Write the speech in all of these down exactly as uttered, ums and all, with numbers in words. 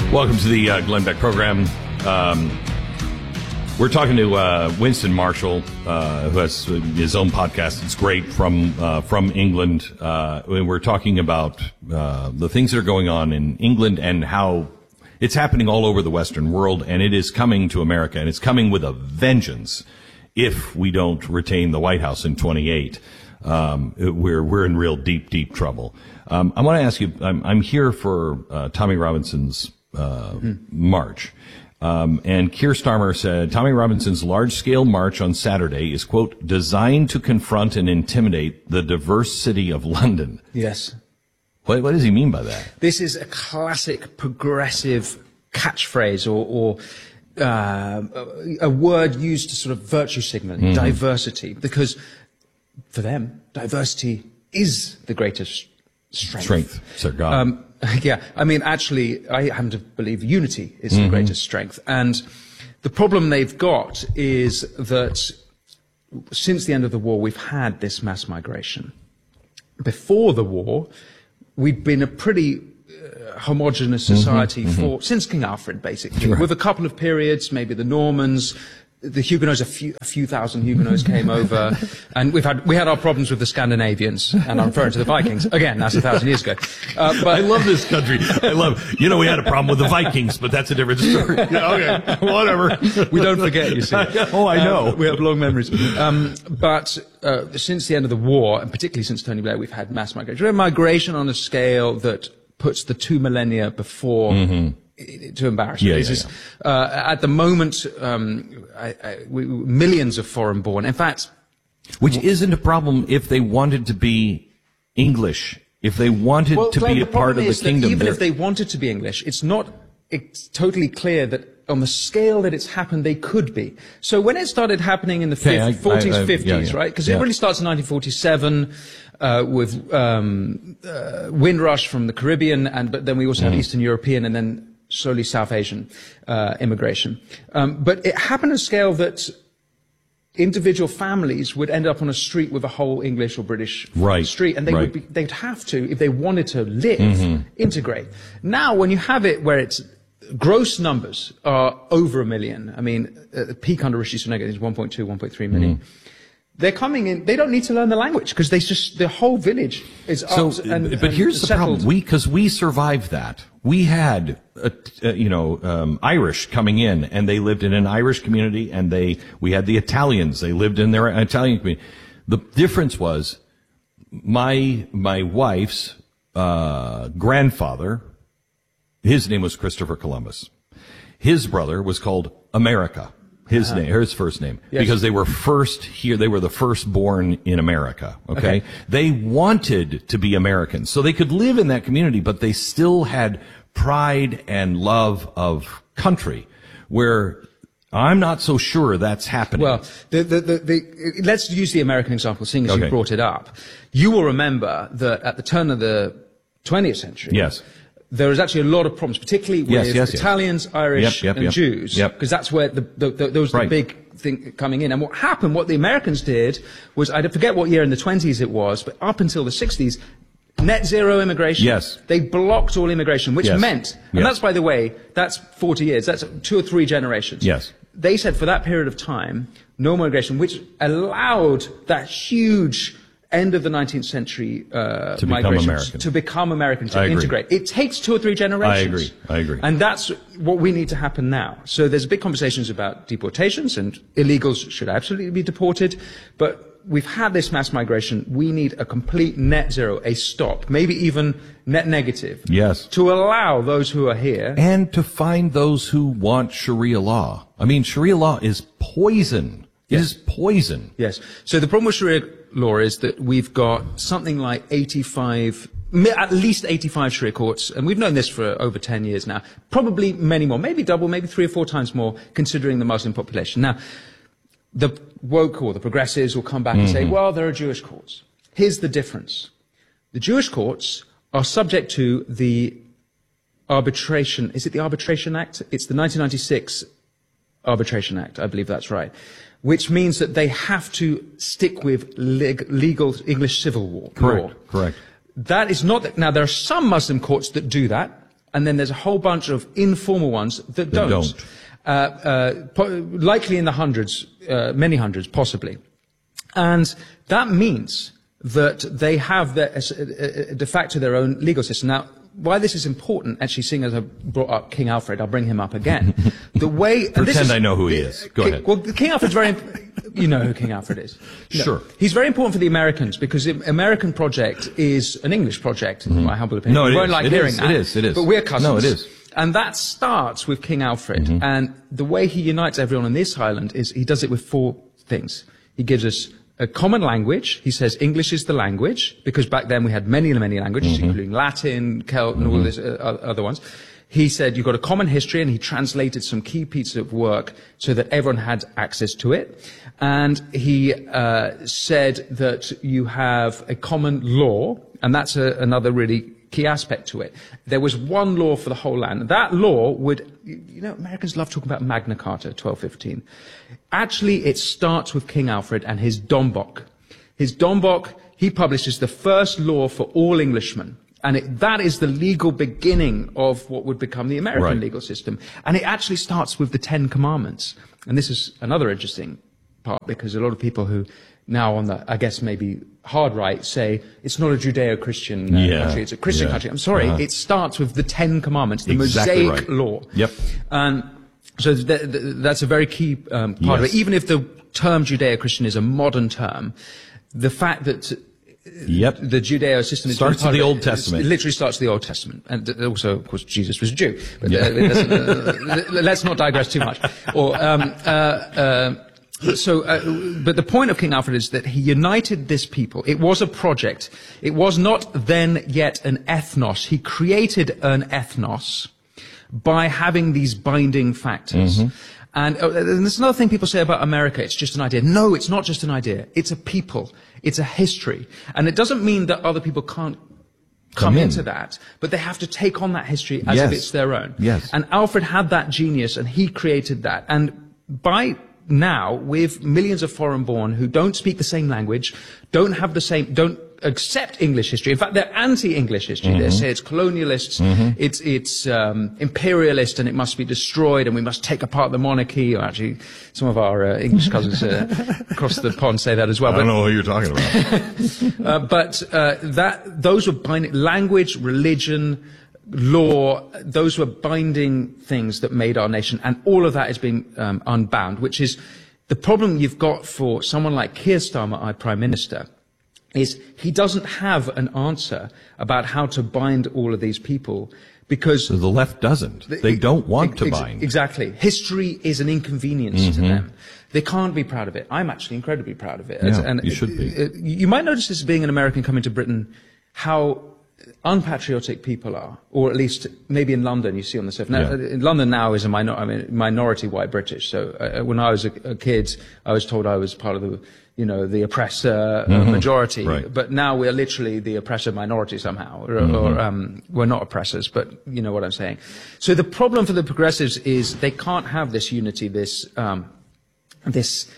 Welcome to the uh, Glenn Beck program. Um, we're talking to uh, Winston Marshall, uh, who has his own podcast. It's great, from uh, from England. Uh, and we're talking about uh, the things that are going on in England and how it's happening all over the Western world, and it is coming to America, and it's coming with a vengeance if we don't retain the White House in twenty-eight. Um, we're we're in real deep, deep trouble. Um, I want to ask you, I'm, I'm here for uh, Tommy Robinson's uh, mm-hmm. march. Um, and Keir Starmer said Tommy Robinson's large-scale march on Saturday is, quote, designed to confront and intimidate the diverse city of London. Yes. What, what does he mean by that? This is a classic progressive catchphrase or, or uh, a word used to sort of virtue signal mm-hmm. diversity, because for them, diversity is the greatest strength. Strength, Sir God. Um, yeah, I mean, actually, I happen to believe unity is mm-hmm. the greatest strength. And the problem they've got is that since the end of the war, we've had this mass migration. Before the war, we'd been a pretty uh, homogenous society mm-hmm. for, mm-hmm. since King Alfred, basically, right. with a couple of periods, maybe the Normans. The Huguenots, a few, a few thousand Huguenots came over, and we've had, we had our problems with the Scandinavians, and I'm referring to the Vikings. Again, that's a thousand years ago. Uh, but I love this country. I love, you know, we had a problem with the Vikings, but that's a different story. Yeah, okay, whatever. We don't forget, you see. Oh, I know. Um, we have long memories. Um, but, uh, since the end of the war, and particularly since Tony Blair, we've had mass migration. We have migration on a scale that puts the two millennia before, mm-hmm. to embarrass me. Yeah, yeah, yeah. Uh, at the moment, um, I, I, we, millions of foreign-born. In fact, which isn't a problem if they wanted to be English. If they wanted well, to Glenn, be a part of the kingdom, even if they wanted to be English, it's not. It's totally clear that on the scale that it's happened, they could be. So when it started happening in the okay, forties, I, I, fifties, yeah, yeah. right? Because yeah. it really starts in nineteen forty-seven. Uh, with um, uh, Windrush from the Caribbean, and but then we also mm. had Eastern European, and then slowly South Asian uh, immigration. Um, but it happened on a scale that individual families would end up on a street with a whole English or British right. street, and they right. would be, they'd have to, if they wanted to live, mm-hmm. integrate. Now, when you have it where it's gross numbers are over a million, I mean, at the peak under Rishi Sunak is one point two, one point three million. Mm. They're coming in, they don't need to learn the language, because they just, the whole village is so, up and, but and here's settled. the problem. We, cause we survived that. We had, a, a, you know, um, Irish coming in, and they lived in an Irish community, and they, we had the Italians, they lived in their Italian community. The difference was, my, my wife's, uh, grandfather, his name was Christopher Columbus. His brother was called America. His uh-huh. name, his first name, yes. because they were first here. They were the first born in America. Okay? okay, they wanted to be Americans, so they could live in that community, but they still had pride and love of country. Where I'm not so sure that's happening. Well, the, the, the, the, let's use the American example, seeing as okay. you brought it up. You will remember that at the turn of the twentieth century. Yes. There was actually a lot of problems, particularly with yes, yes, Italians, yes. Irish, yep, yep, and yep. Jews, because yep. that's where the, the, the, those were right. the big thing coming in. And what happened, what the Americans did was, I forget what year in the twenties it was, but up until the sixties, net zero immigration. Yes. They blocked all immigration, which yes. meant, and yes. that's, by the way, that's forty years, that's two or three generations. Yes. They said for that period of time, no migration, which allowed that huge end of the nineteenth century uh, to become American. To become American, to I integrate. Agree. It takes two or three generations. I agree. I agree. And that's what we need to happen now. So there's big conversations about deportations, and illegals should absolutely be deported. But we've had this mass migration. We need a complete net zero, a stop, maybe even net negative. Yes. To allow those who are here. And to find those who want Sharia law. I mean, Sharia law is poison. It yes. is poison. Yes. So the problem with Sharia law is that we've got something like eighty-five, at least eighty-five Sharia courts, and we've known this for over ten years now. Probably many more, maybe double, maybe three or four times more, considering the Muslim population. Now, the woke or the progressives will come back mm-hmm. and say, well, there are Jewish courts. Here's the difference. The Jewish courts are subject to the arbitration, is it the Arbitration Act? It's the nineteen ninety-six Arbitration Act, I believe that's right. Which means that they have to stick with leg legal English civil law. Correct, correct. That is not, now there are some Muslim courts that do that, and then there's a whole bunch of informal ones that don't. don't. Uh, uh, po- likely in the hundreds, uh, many hundreds, possibly. And that means that they have their, uh, de facto their own legal system. Now, why this is important, actually, seeing as I brought up King Alfred, I'll bring him up again. The way... Pretend is, I know who he is. Go King, ahead. Well, King Alfred's very... You know who King Alfred is. No. Sure. He's very important for the Americans because the American project is an English project, in mm-hmm. my humble opinion. No, it you is. won't like it hearing is. that. It is. It is. But we're cousins. No, it is. And that starts with King Alfred. Mm-hmm. And the way he unites everyone on this island is he does it with four things. He gives us a common language. He says English is the language, because back then we had many, many languages, mm-hmm. including Latin, Celt, and mm-hmm. all these uh, other ones. He said you've got a common history, and he translated some key pieces of work so that everyone had access to it. And he uh, said that you have a common law, and that's a, another really key aspect to it. There was one law for the whole land. That law would, you know, Americans love talking about Magna Carta, twelve fifteen. Actually, it starts with King Alfred and his Dombock. His Dombock, he publishes the first law for all Englishmen. And it, that is the legal beginning of what would become the American right. legal system. And it actually starts with the Ten Commandments. And this is another interesting part, because a lot of people who now on the, I guess maybe hard right, say it's not a Judeo-Christian uh, yeah. country, it's a Christian yeah. country. I'm sorry, uh-huh. it starts with the Ten Commandments, the exactly Mosaic right. law. Yep. And so th- th- that's a very key um, part yes. of it. Even if the term Judeo-Christian is a modern term, the fact that Yep. the Judeo system starts with the Old Testament. It literally starts with the Old Testament, and also, of course, Jesus was a Jew. But yeah. uh, uh, let's not digress too much. Or, um, uh, uh, so, uh, but the point of King Alfred is that he united this people. It was a project. It was not then yet an ethnos. He created an ethnos by having these binding factors. Mm-hmm. And, uh, and there's another thing people say about America. It's just an idea. No, it's not just an idea. It's a people. It's a history. And it doesn't mean that other people can't come, come in. into that, but they have to take on that history as yes. if it's their own. Yes. And Alfred had that genius, and he created that. And by now, with millions of foreign-born who don't speak the same language, don't have the same, don't accept English history. In fact, they're anti-English history. Mm-hmm. They say it's colonialist, mm-hmm. it's it's um, imperialist, and it must be destroyed, and we must take apart the monarchy. Or actually, some of our uh, English cousins uh, across the pond say that as well. I but, don't know what you're talking about. uh, but uh, that those were binding language, religion, law. Those were binding things that made our nation, and all of that is being um, unbound. Which is the problem you've got for someone like Keir Starmer, our Prime Minister. Is he doesn't have an answer about how to bind all of these people, because so the left doesn't. They don't want ex- to bind. Exactly. History is an inconvenience mm-hmm. to them. They can't be proud of it. I'm actually incredibly proud of it. Yeah, and you should be. Uh, you might notice this being an American coming to Britain, how unpatriotic people are, or at least maybe in London you see on the surface. Now, yeah. in London now is a minor, I mean, minority white British. So uh, when I was a, a kid, I was told I was part of the, you know, the oppressor uh, mm-hmm. majority. Right. But now we're literally the oppressor minority somehow, or, mm-hmm. or um, we're not oppressors, but you know what I'm saying. So the problem for the progressives is they can't have this unity, this um, this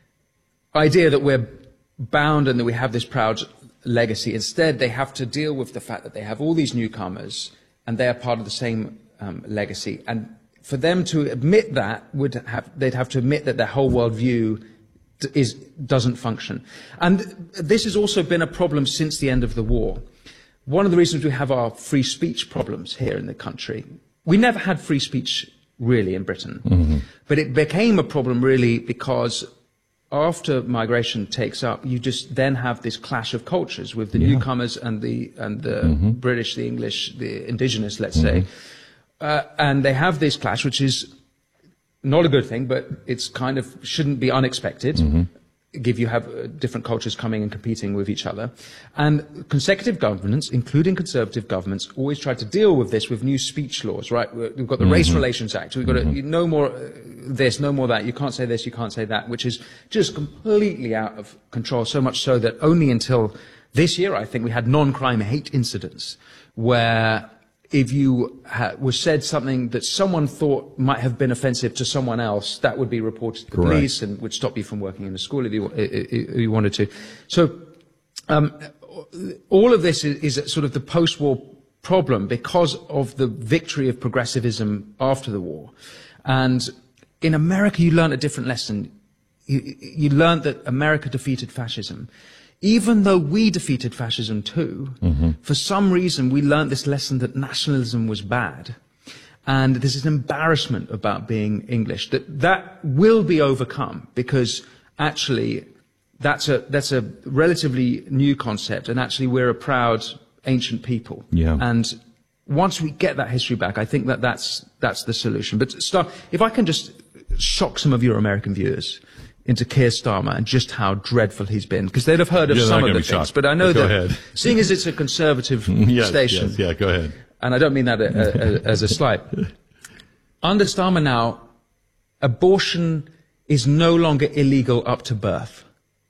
idea that we're bound and that we have this proud legacy. Instead, they have to deal with the fact that they have all these newcomers and they are part of the same um, legacy. And for them to admit that, would have they'd have to admit that their whole worldview is doesn't function. And this has also been a problem since the end of the war. One of the reasons we have our free speech problems here in the country, we never had free speech really in Britain, mm-hmm. but it became a problem really because after migration takes up, you just then have this clash of cultures with the yeah. newcomers and the and the mm-hmm. British, the English, the indigenous, let's mm-hmm. say, uh, and they have this clash, which is not a good thing, but it's kind of shouldn't be unexpected. Mm-hmm. Give you have uh, different cultures coming and competing with each other, and consecutive governments, including conservative governments, always try to deal with this with new speech laws. Right? We've got the mm-hmm. Race Relations Act. We've got mm-hmm. to, no more uh, this, no more that. You can't say this, you can't say that, which is just completely out of control. So much so that only until this year, I think, we had non-crime hate incidents where if you ha- was said something that someone thought might have been offensive to someone else, that would be reported to the Correct. police and would stop you from working in the school if you, if you wanted to. So um, all of this is, is sort of the post-war problem because of the victory of progressivism after the war. And in America, you learned a different lesson. You, you learned that America defeated fascism. Even though we defeated fascism too, mm-hmm. for some reason we learned this lesson that nationalism was bad. And there's an embarrassment about being English that that will be overcome, because actually that's a, that's a relatively new concept, and actually we're a proud ancient people. Yeah. And once we get that history back, I think that that's, that's the solution. But start, if I can just shock some of your American viewers into Keir Starmer and just how dreadful he's been, because they'd have heard of You're some of the things, shocked. but I know go that, ahead. seeing as it's a conservative yes, station, yes, yeah, go ahead. and I don't mean that a, a, a, as a slight, under Starmer now, abortion is no longer illegal up to birth.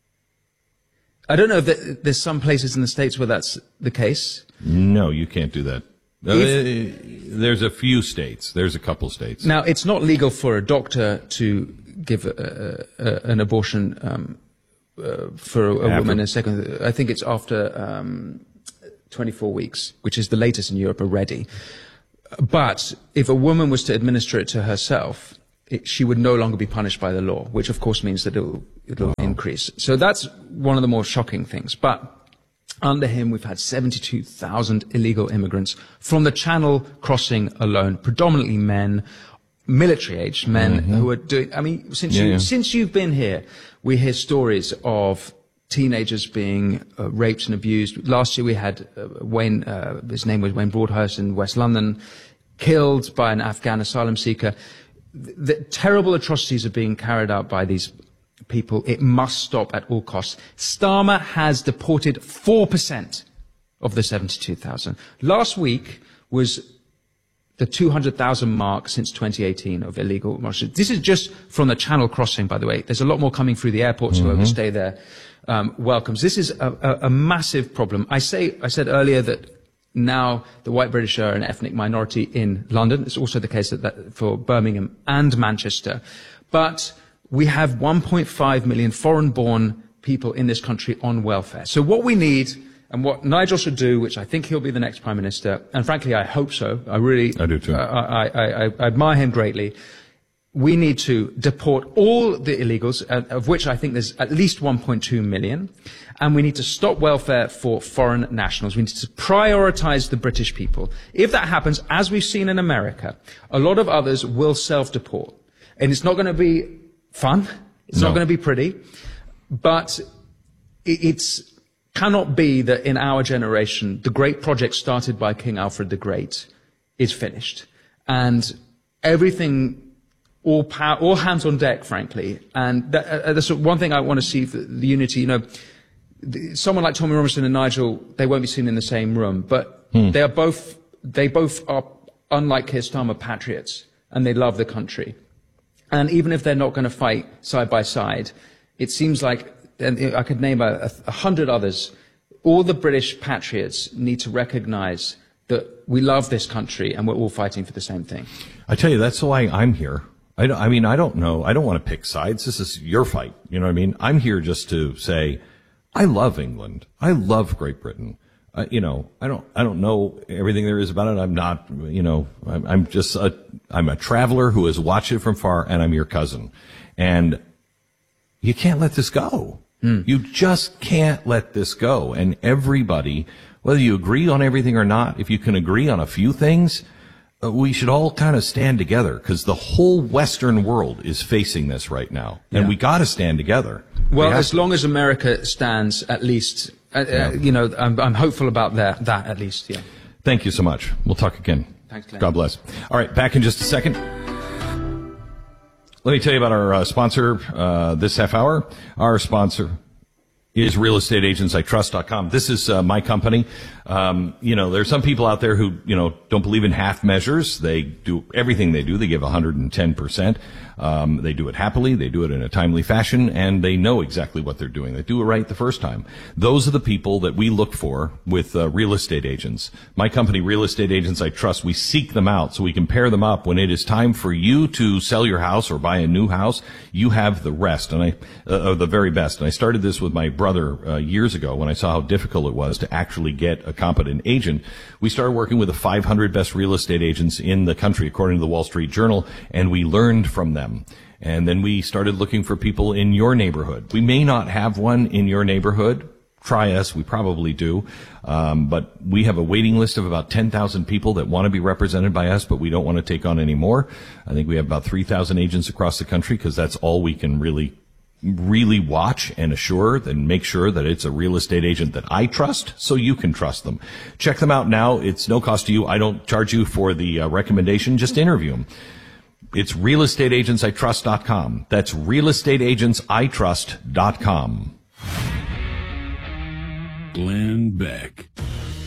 I don't know if that, there's some places in the States where that's the case. No, you can't do that. If, uh, there's a few states. There's a couple states. Now, it's not legal for a doctor to give a, a, an abortion um, uh, for a, a woman in a second. I think it's after um, twenty-four weeks, which is the latest in Europe already. But if a woman was to administer it to herself, it, she would no longer be punished by the law, which of course means that it'll, it'll wow. increase. So that's one of the more shocking things. But under him, we've had seventy-two thousand illegal immigrants from the Channel crossing alone, predominantly men, military-aged men mm-hmm. who are doing, I mean, since, yeah, you, yeah. since you've been here, we hear stories of teenagers being uh, raped and abused. Last year we had uh, Wayne, uh, his name was Wayne Broadhurst in West London, killed by an Afghan asylum seeker. The, the terrible atrocities are being carried out by these people. It must stop at all costs. Starmer has deported four percent of the seventy-two thousand. Last week was the two hundred thousand mark since twenty eighteen of illegal marches. This is just from the Channel crossing, by the way. There's a lot more coming through the airports, mm-hmm. whoever stay there um, welcomes. This is a, a, a massive problem. I say, I said earlier that now the white British are an ethnic minority in London. It's also the case that, that for Birmingham and Manchester. But we have one point five million foreign-born people in this country on welfare. So what we need, and what Nigel should do, which I think he'll be the next Prime Minister, and frankly I hope so, I really I do too. I, I, I, I admire him greatly, we need to deport all the illegals, of which I think there's at least one point two million, and we need to stop welfare for foreign nationals. We need to prioritize the British people. If that happens, as we've seen in America, a lot of others will self-deport. And it's not going to be fun. It's no. not going to be pretty. But it's cannot be that in our generation, the great project started by King Alfred the Great is finished. And everything, all power, all hands on deck, frankly. And that, uh, that's one thing I want to see, for the unity. You know, the, someone like Tommy Robinson and Nigel, they won't be seen in the same room, but hmm. they are both, they both are, unlike Keir Starmer, patriots, and they love the country. And even if they're not going to fight side by side, it seems like, and I could name a, a hundred others, all the British patriots need to recognize that we love this country and we're all fighting for the same thing. I tell you, that's why I'm here. I, don't, I mean, I don't know. I don't want to pick sides. This is your fight. You know what I mean? I'm here just to say, I love England. I love Great Britain. Uh, you know, I don't, I don't know everything there is about it. I'm not, you know, I'm, I'm just a, I'm a traveler who has watched it from far, and I'm your cousin. And you can't let this go. Mm. You just can't let this go. And everybody, whether you agree on everything or not, if you can agree on a few things, uh, we should all kind of stand together, because the whole Western world is facing this right now. And yeah. we got to stand together. Well, we as to. long as America stands, at least, uh, yeah. uh, you know, I'm, I'm hopeful about that, that at least, yeah. Thank you so much. We'll talk again. Thanks, Glenn. God bless. All right, back in just a second. Let me tell you about our uh, sponsor uh, this half hour. Our sponsor is real estate agents I trust dot com. This is uh, my company. Um, you know, there's some people out there who, you know, don't believe in half measures. They do everything they do. They give one hundred ten percent. Um, they do it happily. They do it in a timely fashion, and they know exactly what they're doing. They do it right the first time. Those are the people that we look for with uh, real estate agents. My company, Real Estate Agents I Trust, we seek them out so we can pair them up when it is time for you to sell your house or buy a new house. You have the rest, and I, uh, the very best. And I started this with my brother. brother uh, years ago when I saw how difficult it was to actually get a competent agent. We started working with the five hundred best real estate agents in the country, according to the Wall Street Journal, and we learned from them. And then we started looking for people in your neighborhood. We may not have one in your neighborhood. Try us. We probably do. Um, but we have a waiting list of about ten thousand people that want to be represented by us, but we don't want to take on any more. I think we have about three thousand agents across the country because that's all we can really, really watch and assure and make sure that it's a real estate agent that I trust so you can trust them. Check them out now. It's no cost to you. I don't charge you for the uh, recommendation. Just interview them. It's real estate agents I trust dot com. That's real estate agents I trust dot com. Glenn Beck.